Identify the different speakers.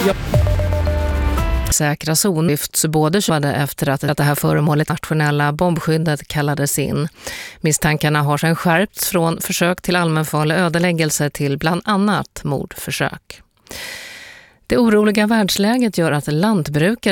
Speaker 1: Säkra zon lyfts både efter att det här föremålet nationella bombskyddet kallades in. Misstankarna har sedan skärpts från försök till allmänfarlig ödeläggelse till bland annat mordförsök. Det oroliga världsläget gör att lantbrukare